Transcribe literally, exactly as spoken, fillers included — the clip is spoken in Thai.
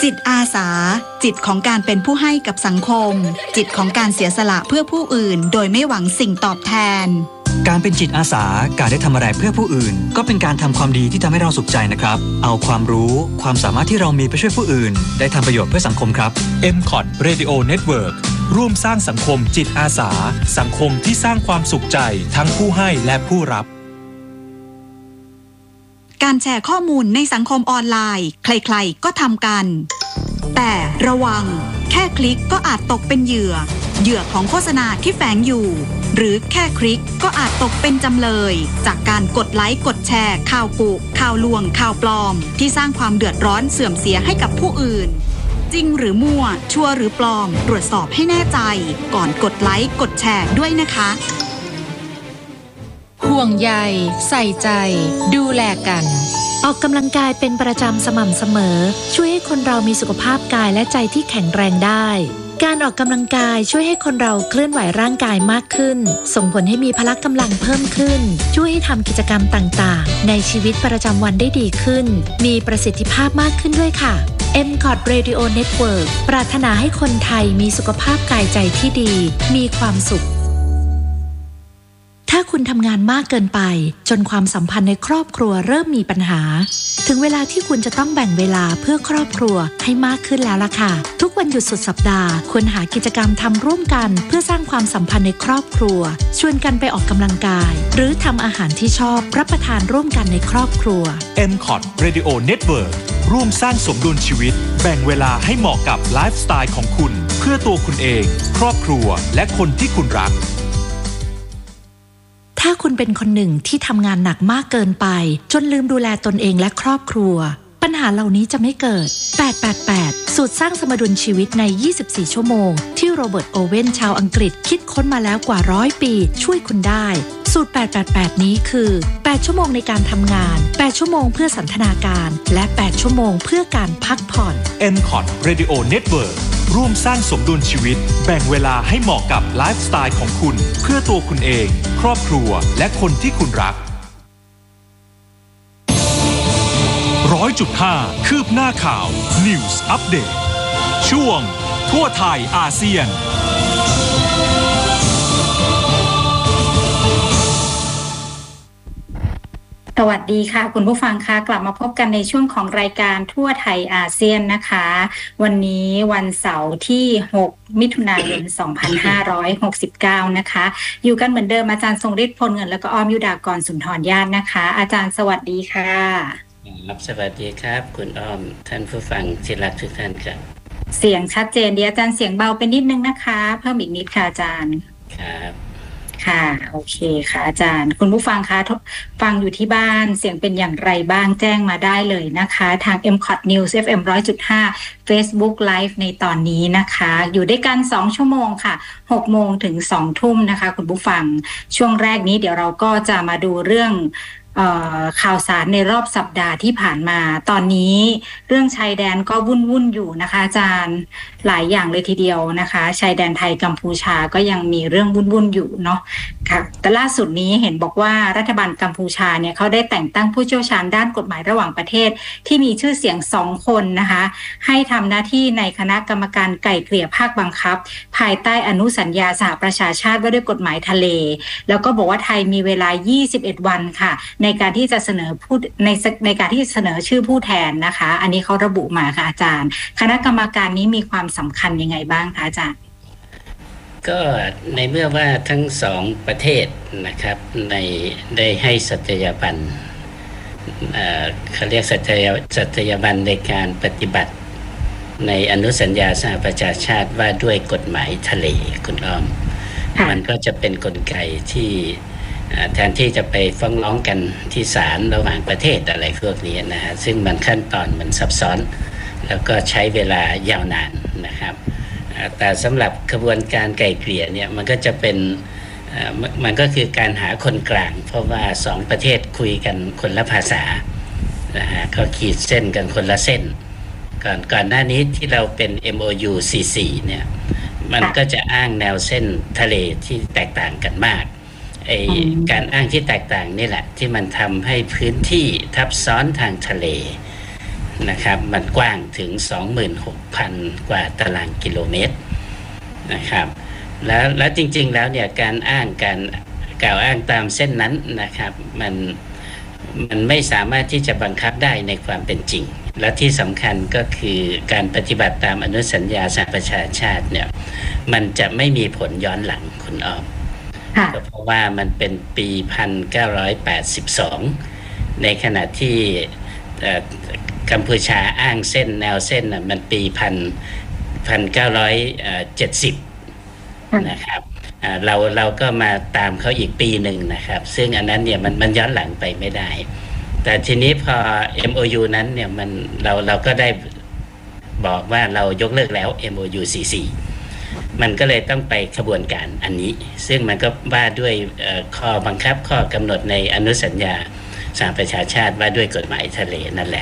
จิตอาสาจิตของการเป็นผู้ให้กับสังคมจิตของการเสียสละเพื่อผู้อื่นโดยไม่หวังสิ่งตอบแทนการเป็นจิตอาสาการได้ทำอะไรเพื่อผู้อื่นก็เป็นการทำความดีที่ทำให้เราสุขใจนะครับเอาความรู้ความสามารถที่เรามีไปช่วยผู้อื่นได้ทำประโยชน์เพื่อสังคมครับเอ็ม ซี โอ ที Radio Network ร่วมสร้างสังคมจิตอาสาสังคมที่สร้างความสุขใจทั้งผู้ให้และผู้รับการแชร์ข้อมูลในสังคมออนไลน์ใครๆก็ทำกันแต่ระวังแค่คลิกก็อาจตกเป็นเหยื่อเหยื่อของโฆษณาที่แฝงอยู่หรือแค่คลิกก็อาจตกเป็นจำเลยจากการกดไลค์กดแชร์ข่าวกุข่าวลวงข่าวปลอมที่สร้างความเดือดร้อนเสื่อมเสียให้กับผู้อื่นจริงหรือมั่วชัวร์หรือปลอมตรวจสอบให้แน่ใจก่อนกดไลค์กดแชร์ด้วยนะคะห่วงใยใส่ใจดูแลกันออกกำลังกายเป็นประจำสม่ำเสมอช่วยให้คนเรามีสุขภาพกายและใจที่แข็งแรงได้การออกกำลังกายช่วยให้คนเราเคลื่อนไหวร่างกายมากขึ้นส่งผลให้มีพละกำลังเพิ่มขึ้นช่วยให้ทำกิจกรรมต่างๆในชีวิตประจำวันได้ดีขึ้นมีประสิทธิภาพมากขึ้นด้วยค่ะ เอ็ม ซี โอ ที Radio Network ปรารถนาให้คนไทยมีสุขภาพกายใจที่ดีมีความสุขถ้าคุณทำงานมากเกินไปจนความสัมพันธ์ในครอบครัวเริ่มมีปัญหาถึงเวลาที่คุณจะต้องแบ่งเวลาเพื่อครอบครัวให้มากขึ้นแล้วล่ะค่ะทุกวันหยุดสุดสัปดาห์ควรหากิจกรรมทำร่วมกันเพื่อสร้างความสัมพันธ์ในครอบครัวชวนกันไปออกกำลังกายหรือทำอาหารที่ชอบรับประทานร่วมกันในครอบครัวเอ็ม ซี โอ ที Radio Network ร่วมสร้างสมดุลชีวิตแบ่งเวลาให้เหมาะกับไลฟ์สไตล์ของคุณเพื่อตัวคุณเองครอบครัวและคนที่คุณรักถ้าคุณเป็นคนหนึ่งที่ทำงานหนักมากเกินไปจนลืมดูแลตนเองและครอบครัวปัญหาเหล่านี้จะไม่เกิดแปด แปด แปดสูตรสร้างสมดุลชีวิตในยี่สิบสี่ชั่วโมงที่โรเบิร์ตโอเว่นชาวอังกฤษคิดค้นมาแล้วกว่าร้อยปีช่วยคุณได้สูตรแปด แปด แปดนี้คือแปดชั่วโมงในการทำงานแปดชั่วโมงเพื่อสันทนาการและแปดชั่วโมงเพื่อการพักผ่อนเอ็ม ซี โอ ที Radio Network ร่วมสร้างสมดุลชีวิตแบ่งเวลาให้เหมาะกับไลฟ์สไตล์ของคุณเพื่อตัวคุณเองครอบครัวและคนที่คุณรัก ร้อยจุดห้า คืบหน้าข่าว News Update ช่วงทั่วไทยอาเซียนสวัสดีค่ะคุณผู้ฟังค่ะกลับมาพบกันในช่วงของรายการทั่วไทยอาเซียนนะคะวันนี้วันเสาร์ที่หกมิถุนายนสองพันห้าร้อยหกสิบเก้านะคะอยู่กันเหมือนเดิมอาจารย์ทรงฤทธิ์พลเงินแล้วก็อ้อมยุดากรสุนทรญาตินะคะอาจารย์สวัสดีค่ะครับสวัสดีครับคุณอ้อมท่านผู้ฟังที่รักทุกท่านครับเสียงชัดเจนดีอาจารย์เสียงเบาไปนิดนึงนะคะเพิ่มอีกนิดค่ะอาจารย์ครับค่ะโอเคค่ะอาจารย์คุณผู้ฟังคะฟังอยู่ที่บ้านเสียงเป็นอย่างไรบ้างแจ้งมาได้เลยนะคะทาง เอ็ม ซี โอ ที News เอฟ เอ็ม หนึ่งร้อยจุดห้า Facebook Live ในตอนนี้นะคะอยู่ด้วยกันสองชั่วโมงค่ะหกโมงถึงสองทุ่มนะคะคุณผู้ฟังช่วงแรกนี้เดี๋ยวเราก็จะมาดูเรื่องข่าวสารในรอบสัปดาห์ที่ผ่านมาตอนนี้เรื่องชายแดนก็วุ่นวุ่นอยู่นะคะอาจารย์หลายอย่างเลยทีเดียวนะคะชายแดนไทยกัมพูชาก็ยังมีเรื่องวุ่นวุ่นอยู่เนาะค่ะแต่ล่าสุดนี้เห็นบอกว่ารัฐบาลกัมพูชาเนี่ยเขาได้แต่งตั้งผู้เชี่ยวชาญด้านกฎหมายระหว่างประเทศที่มีชื่อเสียงสองคนนะคะให้ทำหน้าที่ในคณะกรรมการไกล่เกลี่ยภาคบังคับภายใต้อนุสัญญาสหประชาชาติว่าด้วยกฎหมายทะเลแล้วก็บอกว่าไทยมีเวลายี่สิบเอ็ดวันค่ะในการที่จะเสนอผู้ในในการที่เสนอชื่อผู้แทนนะคะอันนี้เขาระบุมาค่ะอาจารย์คณะกรรมการนี้มีความสำคัญยังไงบ้างคะอาจารย์ก็ในเมื่อว่าทั้งสองประเทศนะครับในได้ให้สัตยาบันเอ่อเขาเรียกสัตยาสัตยาบันในการปฏิบัติในอนุสัญญาสหประชาชาติว่าด้วยกฎหมายทะเลคุณอ้อมมันก็จะเป็นกลไกที่แทนที่จะไปฟ้องร้องกันที่ศาลระหว่างประเทศอะไรพวกนี้นะฮะซึ่งมันขั้นตอนมันซับซ้อนแล้วก็ใช้เวลายาวนานนะครับแต่สำหรับกระบวนการไกล่เกลี่ยเนี่ยมันก็จะเป็นมันก็คือการหาคนกลางเพราะว่าสองประเทศคุยกันคนละภาษานะฮะเขาขีดเส้นกันคนละเส้นก่อนก่อนหน้านี้ที่เราเป็น เอ็ม โอ ยู สี่สิบสี่เนี่ยมันก็จะอ้างแนวเส้นทะเลที่แตกต่างกันมากไอ้การอ้างที่แตกต่างนี่แหละที่มันทำให้พื้นที่ทับซ้อนทางทะเลนะครับมันกว้างถึง สองหมื่นหกพัน กว่าตารางกิโลเมตรนะครับแล้วแล้วจริงๆแล้วเนี่ยการอ้างการกล่าวอ้างตามเส้นนั้นนะครับมันมันไม่สามารถที่จะบังคับได้ในความเป็นจริงและที่สำคัญก็คือการปฏิบัติตามอนุสัญญาสหประชาชาติเนี่ยมันจะไม่มีผลย้อนหลังคุณอ้อมเพราะว่ามันเป็นปี หนึ่งพันเก้าร้อยแปดสิบสอง ในขณะที่กัมพูชาอ้างเส้นแนวเส้นน่ะมันปีพันพันเก้าร้อยเจ็ดสิบนะครับเราเราก็มาตามเขาอีกปีหนึ่งนะครับซึ่งอันนั้นเนี่ยมันมันย้อนหลังไปไม่ได้แต่ทีนี้พอ เอ็ม โอ ยู นั้นเนี่ยมันเราเราก็ได้บอกว่าเรายกเลิกแล้ว เอ็ม โอ ยู สี่สิบสี่ มันก็เลยต้องไปขบวนการอันนี้ซึ่งมันก็ว่าด้วยข้อบังคับข้อกำหนดในอนุสัญญาสหประชาชาติว่าด้วยกฎหมายทะเลนั่นแหละ